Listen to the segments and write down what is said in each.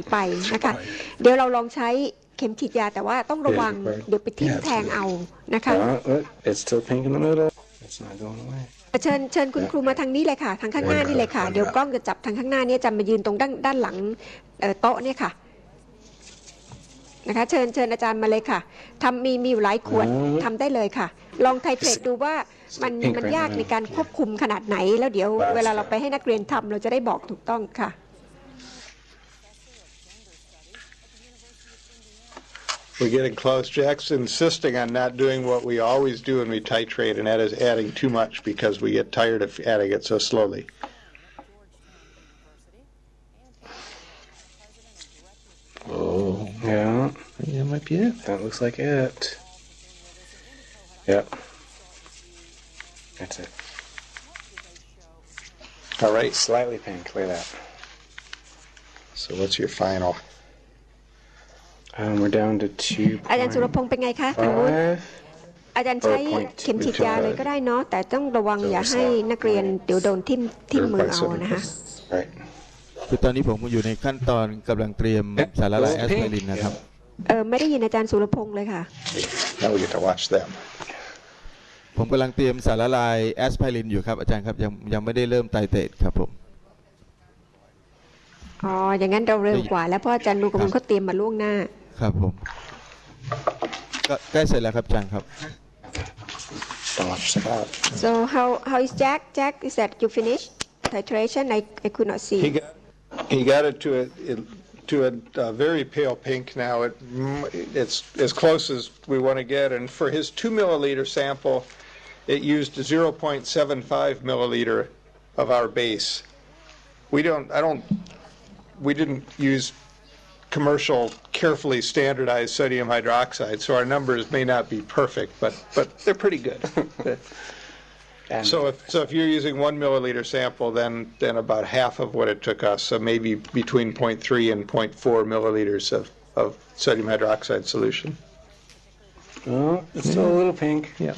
ไปนะคะเดี๋ยวเราลองใช้เข็มฉีดยาแต่ว่าต้องระวังเดี๋ยวไปทิ่มแทงเอานะคะเชิญคุณครูมาทางนี้เลยค่ะทางข้างหน้านี่เลยค่ะเดี๋ยวกล้องจะจับทางข้างหน้านี่จะมายืนตรงด้านหลังโต๊ะเนี่ยค่ะนะคะเชิญอาจารย์มาเลยค่ะมีอยู่หลายขวดทำได้เลยค่ะลองไทเทรตดูว่ามันยากในการควบคุมขนาดไหนแล้วเดี๋ยวเวลาเราไปให้นักเรียนทำเราจะได้บอกถูกต้องค่ะ We're getting close. Jack's insisting on not doing what we always do when we titrate, and that is adding too much because we get tired of adding it so slowly. Oh, yeah, that might be it. That looks like it. Yep. That's it. All right. Slightly pink, look at that. So what's your final? We're down to 2. อาจารย์สุรพงษ์เป็นไงคะทางนู้นอาจารย์ใช้เข็มฉีดยาเลยก็ได้เนาะแต่ต้องระวังอย่าให้นักเรียนเดี๋ยวโดนทิ่มมือเอานะคะคือตอนนี้ผมอยู่ในขั้นตอนกำลังเตรียมสารละลายแอสไพรินนะครับไม่ได้ยินอาจารย์สุรพงษ์เลยค่ะ Now we get to watch them. ผมกำลังเตรียมสารละลายแอสไพรินอยู่ครับอาจารย์ครับยังไม่ได้เริ่มไตเตตครับผมอย่างนั้นเราเร็วกว่าแล้วเพราะอาจารย์นูกำลังเขาเตรียมมาล่วงหน้าครับผมก็ใกล้เสร็จแล้วครับอาจารย์ครับ So how is Jack is that you finished titration I could not see He got it to a very pale pink now. It's as close as we want to get, and for his 2 milliliter sample it used 0.75 milliliter of our base. We didn't use commercial, carefully standardized sodium hydroxide, so our numbers may not be perfect, but they're pretty good. So if you're using 1 milliliter sample, then about half of what it took us, so maybe between 0.3 and 0.4 milliliters of sodium hydroxide solution. Oh, it's still a little pink. Yeah.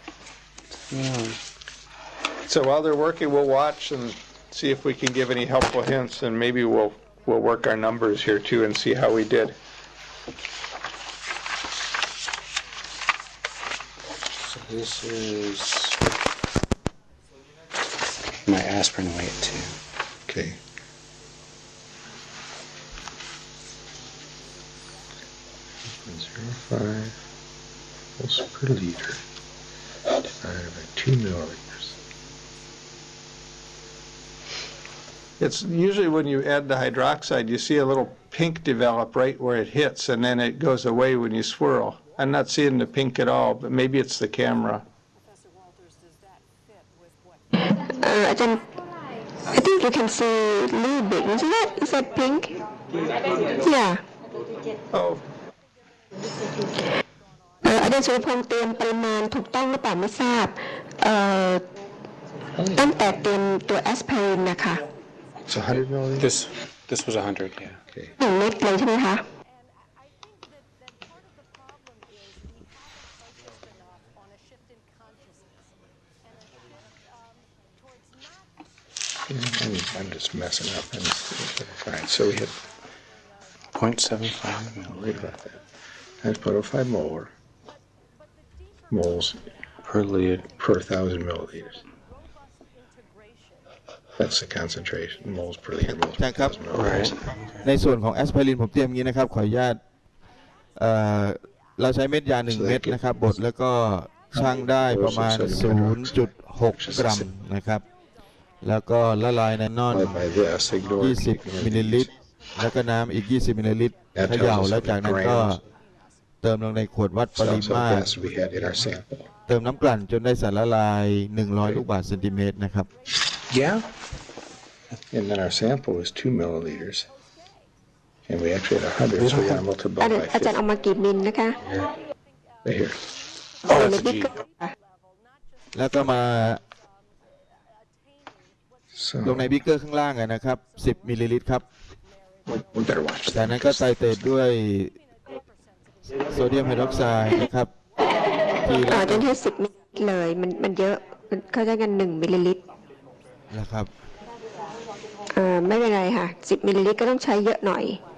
So while they're working, we'll watch and see if we can give any helpful hints, and maybe we'll work our numbers here too and see how we did. So this is my aspirin weight too. Okay. .05 moles per liter divided by 2 milliliters. It's usually when you add the hydroxide, you see a little pink develop right where it hits, and then it goes away when you swirl. I'm not seeing the pink at all, but maybe it's the camera. I think you can see a little bit. Is that pink? Yeah. Oh. อาจารย์สุรพงษ์เตรียมปริมาณถูกต้องหรือเปล่าไม่ทราบตั้งแต่เตรียมตัวแอสไพรินนะคะ It's 100 milliliters? This was 100, yeah. Okay. 1 เม็ดเลยใช่ไหมคะ I'm just messing up. Fine. So we had 0.75 milliliter. That's 0.05 moles per liter per 1,000 milliliters. That's the concentration, moles per liter, moles per 1,000 milliliters. ในส่วนของแอสไพรินผมเตรียมอย่างนี้นะครับขออนุญาตเราใช้เม็ดยา1 เม็ดนะครับบดแล้วก็ชั่งได้ประมาณ 0.6 กรัมนะครับแล้วก็ละลายในนอน20 มิลลิลิตรแล้วก็น้ำอีก20 มิลลิลิตรเขย่าแล้วจากนั้นก็เติมลงในขวดวัดปริมาตรเติมน้ำกลั่นจนได้สารละลาย100 ลูกบาศก์เซนติเมตรนะครับ Yeah. And then our sample was 2 milliliters. And we actually had 100, so we got to multiply by 50. อาจารย์เอามากี่มิลนะคะ Right here. ในบิ๊กแล้วก็มาลงในบิ๊กเกอร์ข้างล่างนะครับ10 มิลลิลิตรครับจากนั้นก็ไตเตตด้วยโซเดียมไฮดรอกไซด์นะครับที่เราจะให้10 มิลลิลิตรเลยมันเยอะเขาจะกัน1 มิลลิลิตรนะครับไม่เป็นไรค่ะ10 มิลลิลิตรก็ต้องใช้เยอะหน่อย